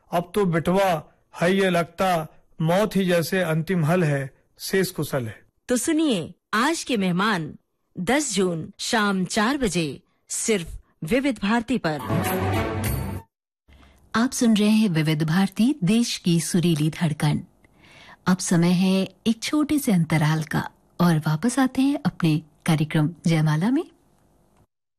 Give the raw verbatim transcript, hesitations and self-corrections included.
अब तो बिटवा है ये लगता मौत ही जैसे अंतिम हल है, शेष कुशल है। तो सुनिए आज के मेहमान दस जून शाम चार बजे सिर्फ विविध भारती पर। आप सुन रहे हैं विविध भारती, देश की सुरीली धड़कन। अब समय है एक छोटे से अंतराल का और वापस आते हैं अपने कार्यक्रम जयमाला में।